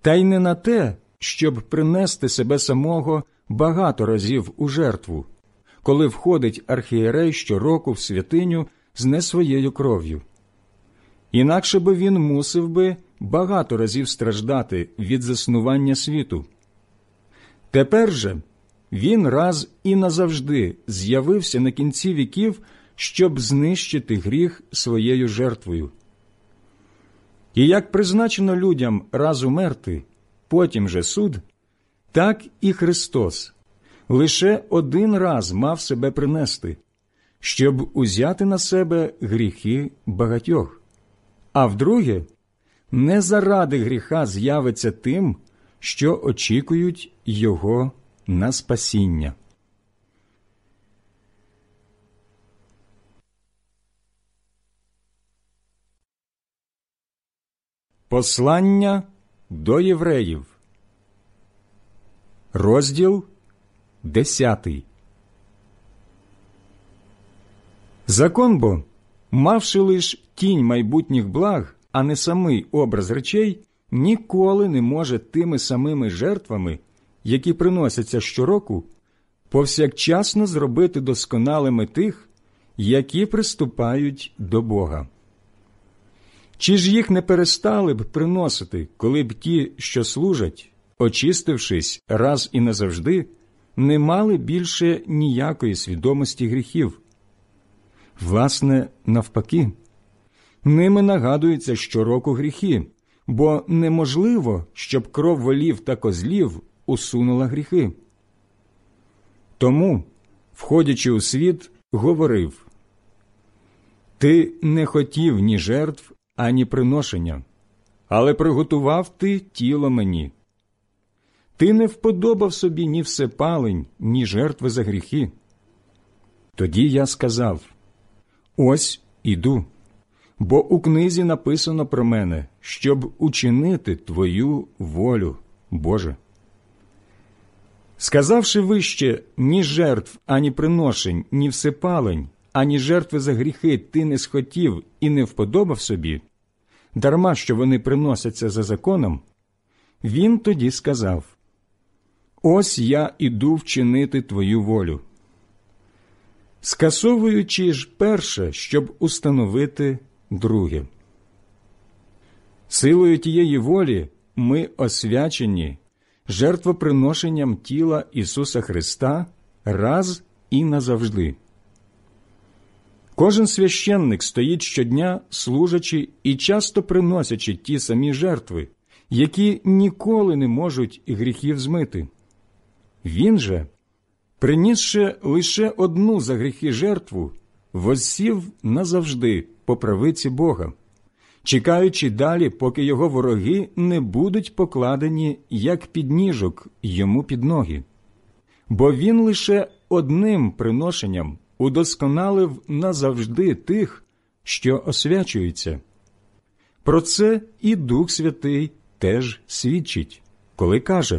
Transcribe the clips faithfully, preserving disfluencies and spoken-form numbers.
та й не на те, щоб принести себе самого багато разів у жертву, коли входить архієрей щороку в святиню з не своєю кров'ю. Інакше би він мусив би багато разів страждати від заснування світу. Тепер же він раз і назавжди з'явився на кінці віків, щоб знищити гріх своєю жертвою. І як призначено людям раз умерти, потім же суд, так і Христос лише один раз мав себе принести, щоб узяти на себе гріхи багатьох. А вдруге, не заради гріха з'явиться тим, що очікують його на спасіння. Послання до євреїв. Розділ десятий. Закон бо, мавши лиш тінь майбутніх благ, а не самий образ речей, ніколи не може тими самими жертвами, які приносяться щороку, повсякчасно зробити досконалими тих, які приступають до Бога. Чи ж їх не перестали б приносити, коли б ті, що служать, очистившись раз і назавжди, не мали більше ніякої свідомості гріхів? Власне, навпаки, ними нагадуються щороку гріхи, бо неможливо, щоб кров волів та козлів усунула гріхи. Тому, входячи у світ, говорив: «Ти не хотів ні жертв, ані приношення, але приготував ти тіло мені. Ти не вподобав собі ні всепалень, ні жертви за гріхи». Тоді я сказав: «Ось іду, бо у книзі написано про мене, щоб учинити Твою волю, Боже». Сказавши вище: «Ні жертв, ані приношень, ні всепалень, ані жертви за гріхи ти не схотів і не вподобав собі, дарма що вони приносяться за законом», він тоді сказав: «Ось я іду вчинити Твою волю», скасовуючи ж перше, щоб установити друге. Силою тієї волі ми освячені жертвоприношенням тіла Ісуса Христа раз і назавжди. Кожен священник стоїть щодня, служачи і часто приносячи ті самі жертви, які ніколи не можуть гріхів змити. Він же, принісши лише одну за гріхи жертву, воссів назавжди по правиці Бога, чекаючи далі, поки його вороги не будуть покладені, як підніжок, йому під ноги. Бо він лише одним приношенням удосконалив назавжди тих, що освячуються. Про це і Дух Святий теж свідчить, коли каже: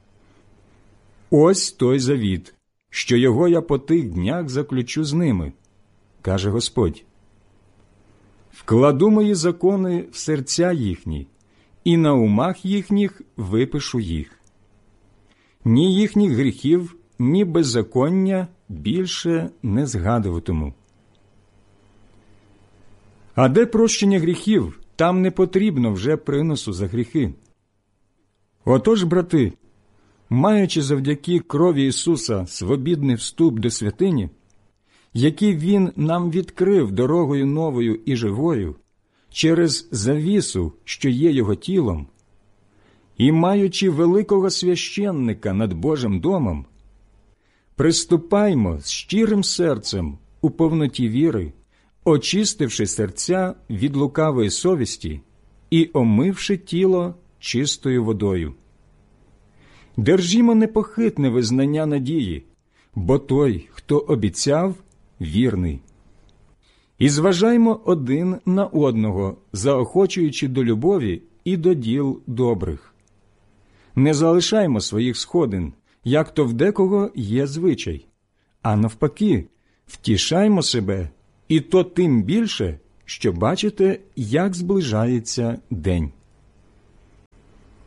«Ось той завіт, що його я по тих днях заключу з ними, каже Господь. Вкладу мої закони в серця їхні, і на умах їхніх випишу їх. Ні їхніх гріхів, ні беззаконня більше не згадуватиму». А де прощення гріхів, там не потрібно вже приносу за гріхи. Отож, брати, маючи завдяки крові Ісуса свобідний вступ до святині, який Він нам відкрив дорогою новою і живою, через завісу, що є Його тілом, і маючи великого священника над Божим домом, приступаймо з щирим серцем у повноті віри, очистивши серця від лукавої совісті і омивши тіло чистою водою. Держімо непохитне визнання надії, бо той, хто обіцяв, вірний. І зважаймо один на одного, заохочуючи до любові і до діл добрих. Не залишаймо своїх сходин, як то в декого є звичай, а навпаки, втішаймо себе, і то тим більше, що бачите, як зближається день.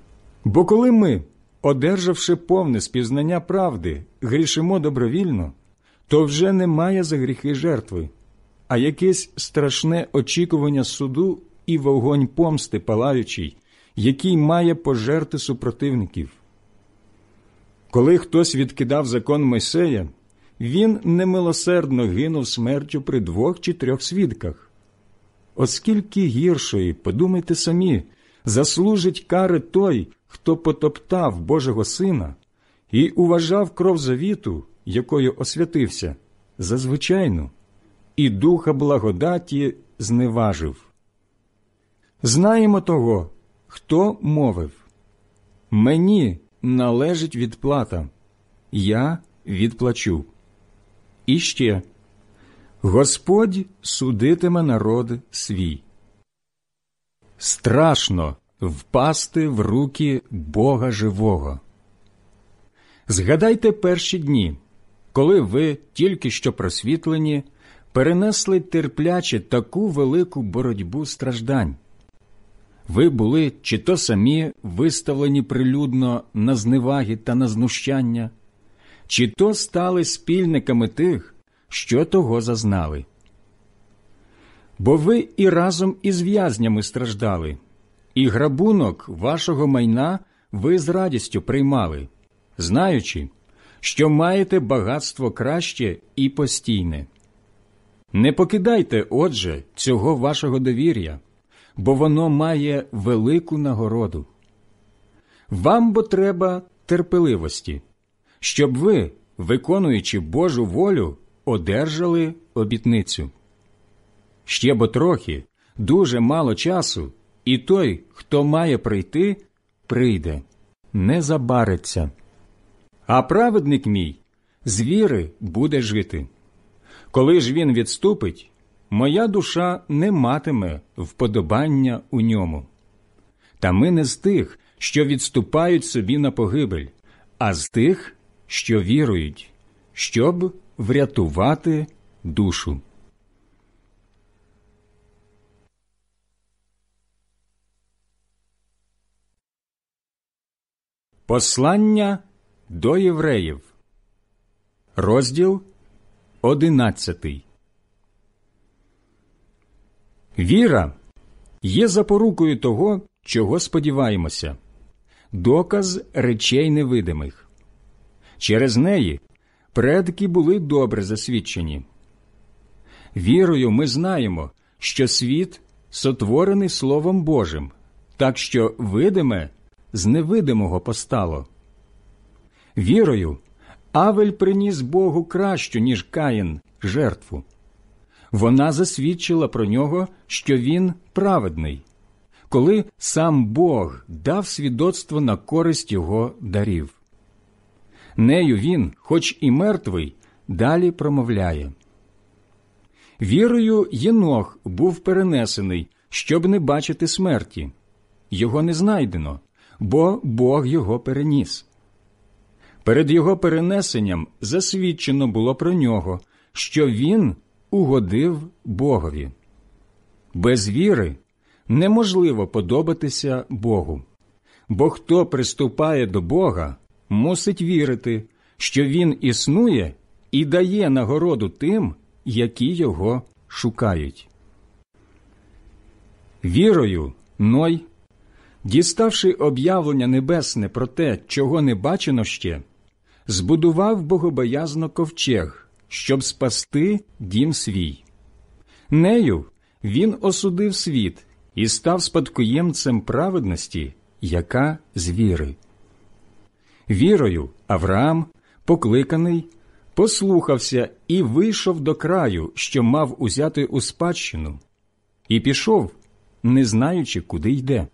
Бо коли ми, одержавши повне спізнання правди, грішимо добровільно, то вже немає за гріхи жертви, а якесь страшне очікування суду і вогонь помсти палаючий, який має пожерти супротивників. Коли хтось відкидав закон Мойсея, він немилосердно гинув смертю при двох чи трьох свідках. Оскільки гіршої, подумайте самі, заслужить кари той, хто потоптав Божого Сина і уважав кров завіту, якою освятився, за звичайну, і духа благодаті зневажив. Знаємо того, хто мовив: «Мені належить відплата, я відплачу». І ще: «Господь судитиме народ свій». Страшно впасти в руки Бога живого. Згадайте перші дні, коли ви, тільки що просвітлені, перенесли терпляче таку велику боротьбу страждань. Ви були чи то самі виставлені прилюдно на зневаги та на знущання, чи то стали спільниками тих, що того зазнали. Бо ви і разом із в'язнями страждали, і грабунок вашого майна ви з радістю приймали, знаючи, що маєте багатство краще і постійне. Не покидайте, отже, цього вашого довір'я, бо воно має велику нагороду. Вам бо треба терпеливості, щоб ви, виконуючи Божу волю, одержали обітницю. Ще бо трохи, дуже мало часу, і той, хто має прийти, прийде, не забариться. А праведник мій з віри буде жити. Коли ж він відступить, моя душа не матиме вподобання у ньому. Та ми не з тих, що відступають собі на погибель, а з тих, що вірують, щоб врятувати душу. Послання до євреїв. Розділ одинадцятий. Віра є запорукою того, чого сподіваємося, доказ речей невидимих. Через неї предки були добре засвідчені. Вірою ми знаємо, що світ сотворений Словом Божим, так що видиме з невидимого постало. Вірою Авель приніс Богу кращу, ніж Каїн, жертву. Вона засвідчила про нього, що він праведний, коли сам Бог дав свідоцтво на користь його дарів. Нею він, хоч і мертвий, далі промовляє. Вірою Єнох був перенесений, щоб не бачити смерті. Його не знайдено, бо Бог його переніс. Перед його перенесенням засвідчено було про нього, що він угодив Богові. Без віри неможливо подобатися Богу, бо хто приступає до Бога, мусить вірити, що Він існує і дає нагороду тим, які його шукають. Вірою Ной, діставши об'явлення небесне про те, чого не бачено ще, збудував богобоязно ковчег, щоб спасти дім свій. Нею він осудив світ і став спадкоємцем праведності, яка з віри. Вірою Авраам, покликаний, послухався і вийшов до краю, що мав узяти у спадщину, і пішов, не знаючи, куди йде.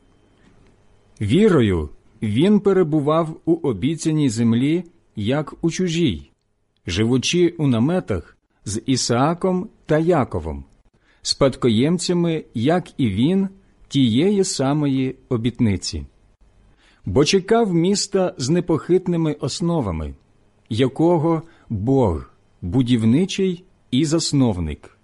Вірою він перебував у обіцяній землі, як у чужій, живучи у наметах з Ісааком та Яковом, спадкоємцями, як і він, тієї самої обітниці. Бо чекав міста з непохитними основами, якого Бог будівничий і засновник.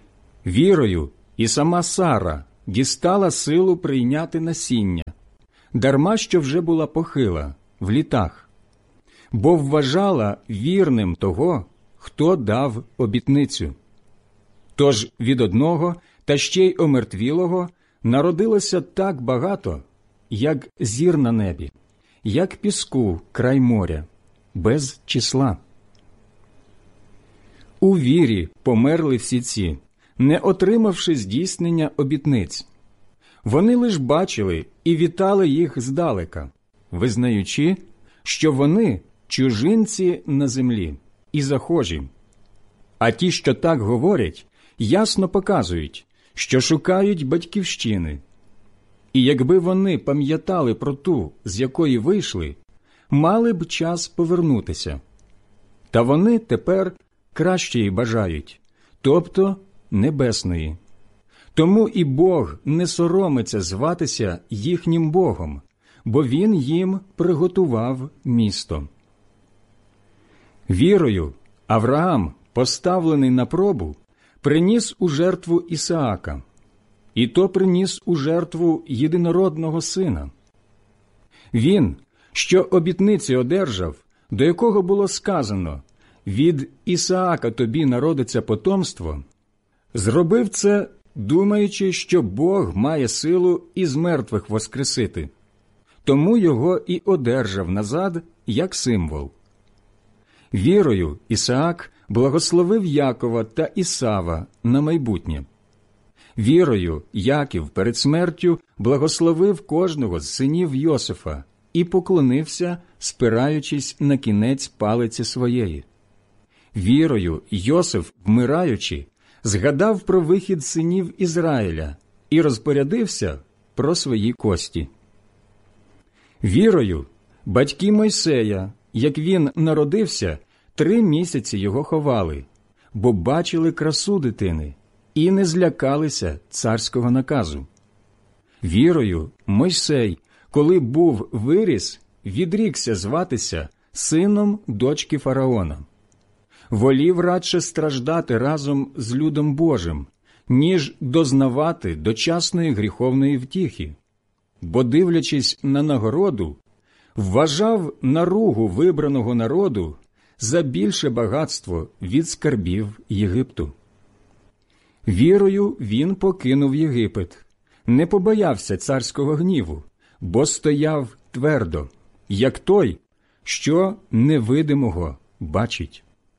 Вірою і сама Сара дістала силу прийняти насіння, дарма що вже була похила, в літах, бо вважала вірним того, хто дав обітницю. Тож від одного, та ще й омертвілого, народилося так багато, як зір на небі, як піску край моря, без числа. У вірі померли всі ці, не отримавши здійснення обітниць. Вони лиш бачили і вітали їх здалека, визнаючи, що вони чужинці на землі і захожі. А ті, що так говорять, ясно показують, що шукають батьківщини. І якби вони пам'ятали про ту, з якої вийшли, мали б час повернутися. Та вони тепер кращої бажають, тобто небесної. Тому і Бог не соромиться зватися їхнім Богом, бо Він їм приготував місто. Вірою Авраам, поставлений на пробу, приніс у жертву Ісаака, і то приніс у жертву єдинородного сина. Він, що обітниці одержав, до якого було сказано «Від Ісаака тобі народиться потомство», зробив це, думаючи, що Бог має силу із мертвих воскресити. Тому його і одержав назад як символ. Вірою Ісаак благословив Якова та Ісава на майбутнє. Вірою Яків перед смертю благословив кожного з синів Йосифа і поклонився, спираючись на кінець палиці своєї. Вірою Йосиф, вмираючи, згадав про вихід синів Ізраїля і розпорядився про свої кості. Вірою батьки Мойсея, як він народився, три місяці його ховали, бо бачили красу дитини і не злякалися царського наказу. Вірою Мойсей, коли був виріс, відрікся зватися сином дочки фараона. Волів радше страждати разом з людом Божим, ніж дознавати дочасної гріховної втіхи, бо, дивлячись на нагороду, вважав наругу вибраного народу за більше багатство від скарбів Єгипту. Вірою він покинув Єгипет, не побоявся царського гніву, бо стояв твердо, як той, що невидимого бачить.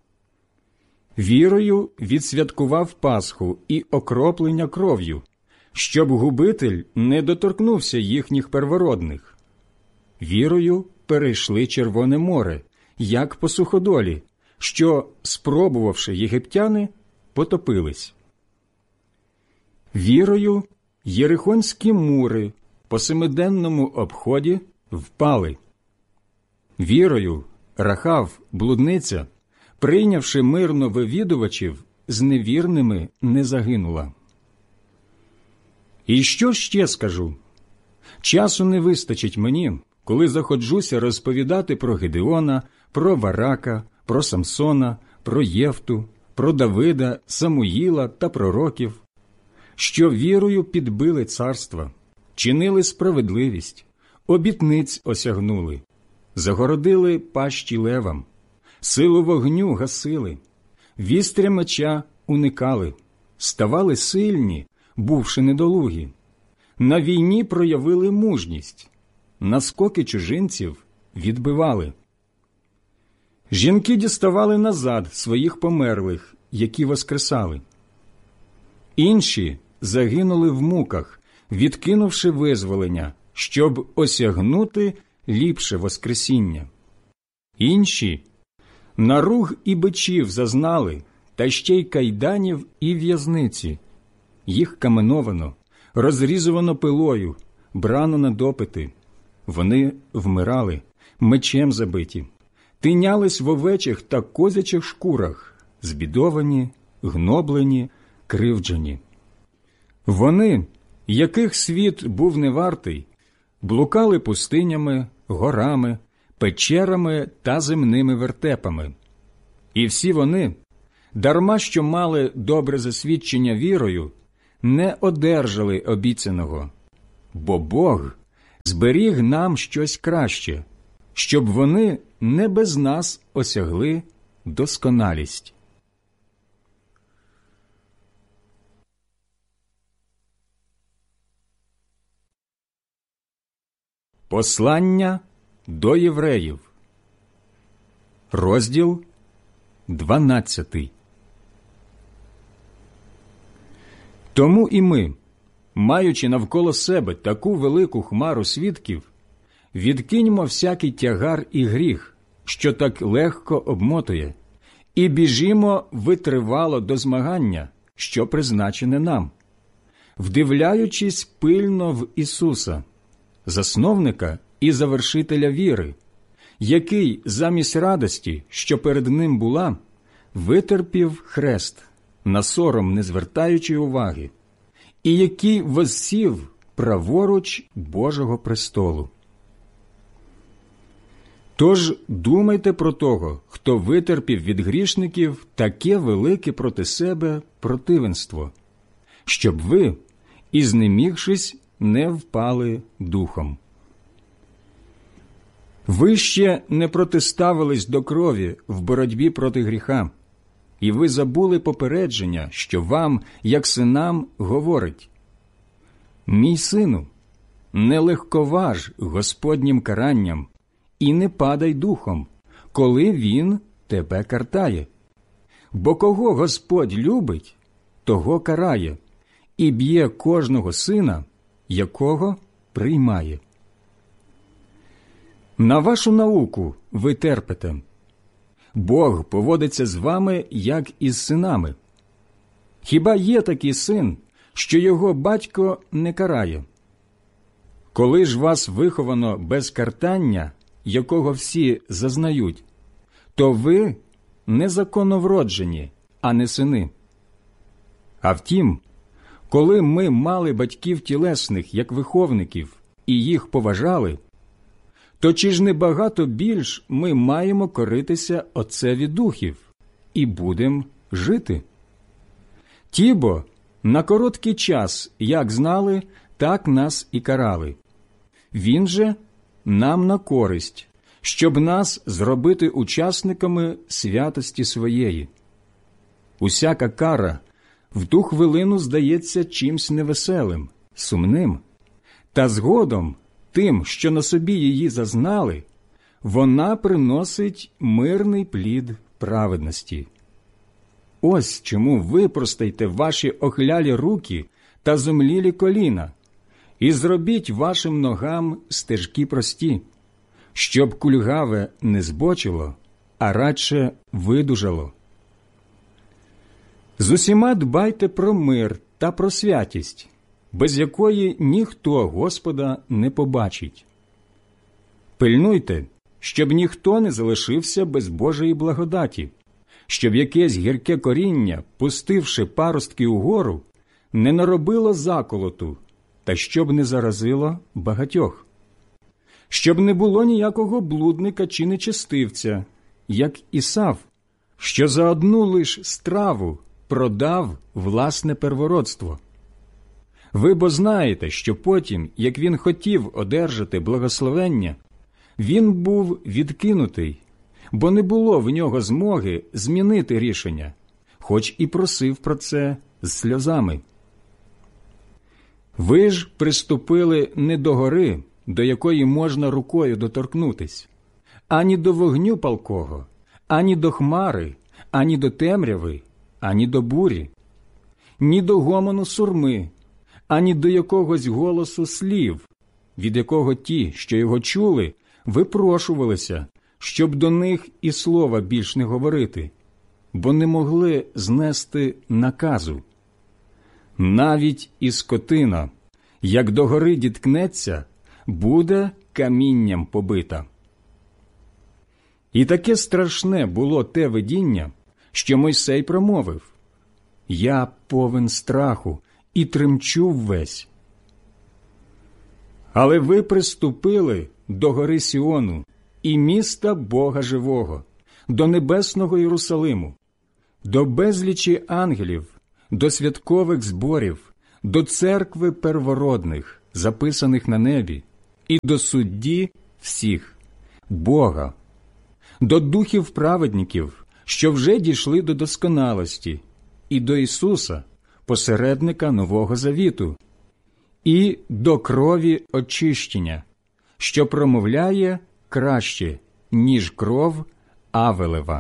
Вірою відсвяткував Пасху і окроплення кров'ю, щоб губитель не доторкнувся їхніх первородних. Вірою перейшли Червоне море, як по суходолі, що, спробувавши єгиптяни, потопились. Вірою єрихонські мури по семиденному обході впали. Вірою Рахав, блудниця, прийнявши мирно вивідувачів, з невірними не загинула. І що ще скажу? Часу не вистачить мені, коли заходжуся розповідати про Гедеона, про Варака, про Самсона, про Єфту, про Давида, Самуїла та пророків, що вірою підбили царства, чинили справедливість, обітниць осягнули, загородили пащі левам, силу вогню гасили, вістря меча уникали, ставали сильні, бувши недолугі, на війні проявили мужність, наскоки чужинців відбивали. Жінки діставали назад своїх померлих, які воскресали. Інші загинули в муках, відкинувши визволення, щоб осягнути ліпше воскресіння. Інші наруг і бичів зазнали, та ще й кайданів і в'язниці. Їх каменовано, розрізувано пилою, брано на допити. Вони вмирали, мечем забиті, тинялись в овечих та козячих шкурах, збідовані, гноблені, кривджені. Вони, яких світ був невартий, блукали пустинями, горами, печерами та земними вертепами. І всі вони, дарма що мали добре засвідчення вірою, не одержали обіцяного, бо Бог зберіг нам щось краще, щоб вони не без нас осягли досконалість. Послання до євреїв, розділ дванадцятий. Тому і ми, маючи навколо себе таку велику хмару свідків, відкиньмо всякий тягар і гріх, що так легко обмотує, і біжімо витривало до змагання, що призначене нам, вдивляючись пильно в Ісуса, засновника і завершителя віри, який замість радості, що перед ним була, витерпів хрест, на сором не звертаючи уваги, і який воссів праворуч Божого престолу. Тож думайте про того, хто витерпів від грішників таке велике проти себе противенство, щоб ви, і знемігшись, не впали духом. Ви ще не протиставились до крові в боротьбі проти гріха, і ви забули попередження, що вам, як синам, говорить: «Мій сину, не легковаж Господнім каранням, і не падай духом, коли Він тебе картає. Бо кого Господь любить, того карає, і б'є кожного сина, якого приймає». На вашу науку ви терпите. Бог поводиться з вами, як із синами. Хіба є такий син, що його батько не карає? Коли ж вас виховано без картання, якого всі зазнають, то ви незаконновроджені, а не сини. А втім, коли ми мали батьків тілесних, як виховників, і їх поважали, то чи ж не багато більш ми маємо коритися Отцеві духів і будем жити? Ті бо на короткий час, як знали, так нас і карали. Він же нам на користь, щоб нас зробити учасниками святості своєї. Усяка кара в ту хвилину здається чимсь невеселим, сумним, та згодом тим, що на собі її зазнали, вона приносить мирний плід праведності. Ось чому випростайте ваші охлялі руки та зомлілі коліна, і зробіть вашим ногам стежки прості, щоб кульгаве не збочило, а радше видужало. З усіма дбайте про мир та про святість, без якої ніхто Господа не побачить. Пильнуйте, щоб ніхто не залишився без Божої благодаті, щоб якесь гірке коріння, пустивши паростки угору, не наробило заколоту, та щоб не заразило багатьох. Щоб не було ніякого блудника чи нечестивця, як Ісав, що за одну лиш страву продав власне первородство. Ви бо знаєте, що потім, як він хотів одержати благословення, він був відкинутий, бо не було в нього змоги змінити рішення, хоч і просив про це з сльозами. Ви ж приступили не до гори, до якої можна рукою доторкнутись, ані до вогню палкого, ані до хмари, ані до темряви, ані до бурі, ні до гомону сурми, ані до якогось голосу слів, від якого ті, що його чули, випрошувалися, щоб до них і слова більш не говорити, бо не могли знести наказу. Навіть і скотина, як до гори діткнеться, буде камінням побита. І таке страшне було те видіння, що Мойсей промовив: «Я повен страху і тремчу ввесь». Але ви приступили до гори Сіону і міста Бога живого, до небесного Єрусалиму, до безлічі ангелів, до святкових зборів, до церкви первородних, записаних на небі, і до судді всіх – Бога, до духів праведників, що вже дійшли до досконалості, і до Ісуса, посередника Нового Завіту, і до крові очищення, що промовляє краще, ніж кров Авелева.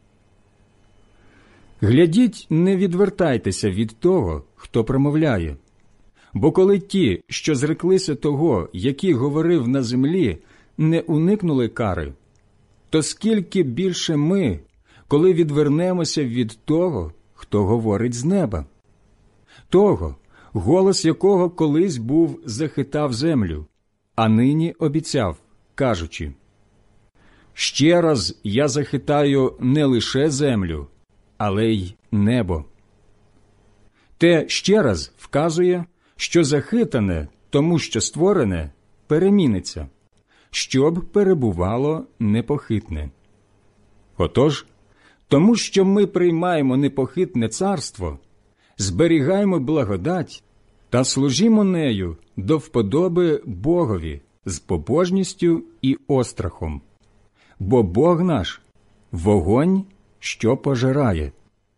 Глядіть, не відвертайтеся від того, хто промовляє. Бо коли ті, що зреклися того, який говорив на землі, не уникнули кари, то скільки більше ми, коли відвернемося від того, хто говорить з неба, того, голос якого колись був захитав землю, а нині обіцяв, кажучи: «Ще раз я захитаю не лише землю, але й небо». Те «ще раз» вказує, що захитане, тому що створене, переміниться, щоб перебувало непохитне. Отож, тому що ми приймаємо непохитне царство, зберігаємо благодать та служімо нею до вподоби Богові з побожністю і острахом. Бо Бог наш – вогонь, що пожирає.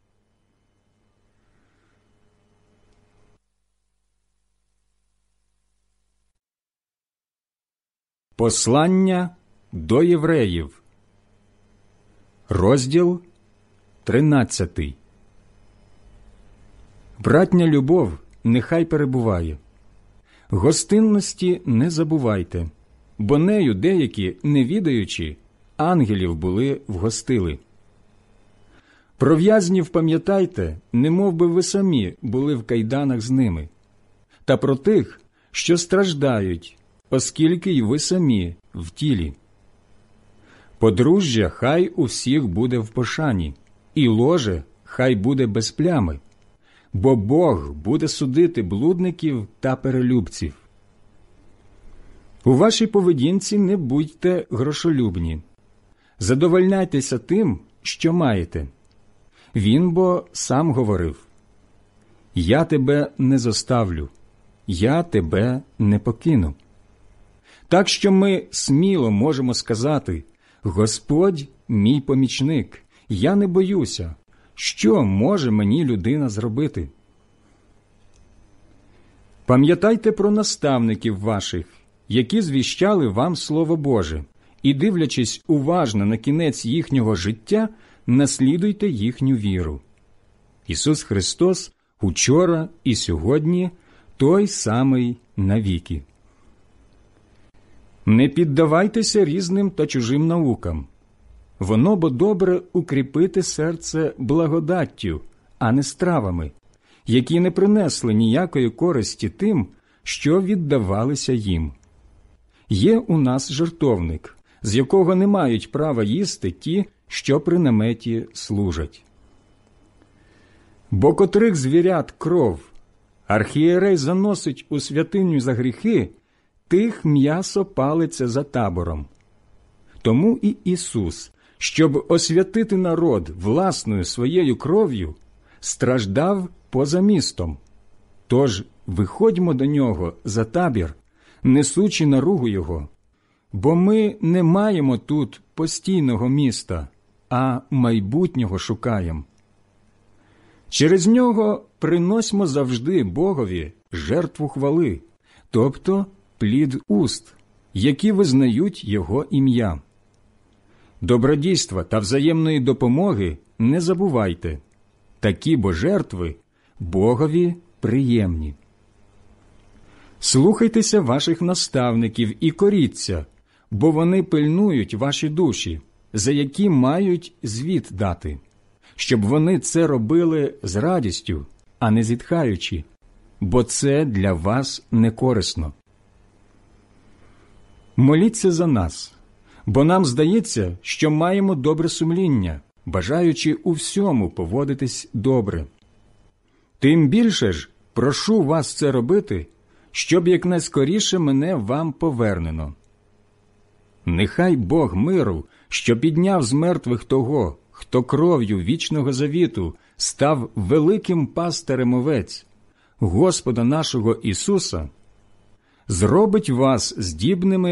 Послання до євреїв, розділ тринадцятий. Братня любов нехай перебуває. Гостинності не забувайте, бо нею деякі, не відаючи, ангелів були вгостили. Про в'язнів пам'ятайте, немов би ви самі були в кайданах з ними, та про тих, що страждають, оскільки й ви самі в тілі. Подружжя хай у всіх буде в пошані, і ложе хай буде без плями, бо Бог буде судити блудників та перелюбців. У вашій поведінці не будьте грошолюбні. Задовольняйтеся тим, що маєте. Він бо сам говорив: «Я тебе не зоставлю, я тебе не покину». Так що ми сміло можемо сказати: «Господь мій помічник, я не боюся. Що може мені людина зробити?» Пам'ятайте про наставників ваших, які звіщали вам Слово Боже, і, дивлячись уважно на кінець їхнього життя, наслідуйте їхню віру. Ісус Христос учора і сьогодні той самий навіки. Не піддавайтеся різним та чужим наукам. Воно бо добре укріпити серце благодаттю, а не стравами, які не принесли ніякої користі тим, що віддавалися їм. Є у нас жертовник, з якого не мають права їсти ті, що при наметі служать. Бо котрих звірят кров архієрей заносить у святиню за гріхи, тих м'ясо палиться за табором. Тому і Ісус, щоб освятити народ власною своєю кров'ю, страждав поза містом. Тож виходьмо до нього за табір, несучи наругу його, бо ми не маємо тут постійного міста, а майбутнього шукаємо. Через нього приносьмо завжди Богові жертву хвали, тобто плід уст, які визнають Його ім'я. Добродійства та взаємної допомоги не забувайте, такі бо жертви Богові приємні. Слухайтеся ваших наставників і коріться, бо вони пильнують ваші душі, за які мають звіт дати, щоб вони це робили з радістю, а не зітхаючи, бо це для вас не корисно. Моліться за нас, бо нам здається, що маємо добре сумління, бажаючи у всьому поводитись добре. Тим більше ж прошу вас це робити, щоб якнайскоріше мене вам повернено. Нехай Бог миру, що підняв з мертвих того, хто кров'ю вічного завіту став великим пастирем овець, Господа нашого Ісуса, зробить вас здібними